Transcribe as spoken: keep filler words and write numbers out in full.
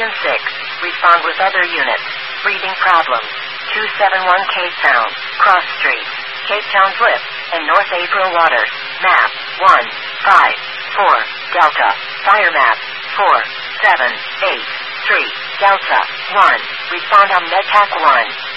Region six. Respond with other units. Breathing problems. two seven one Cape Town, Cross Street, Cape Town's Lift, and North April Waters. Map one five four Delta. Fire map four seven eight three Delta one. Respond on MedTac one.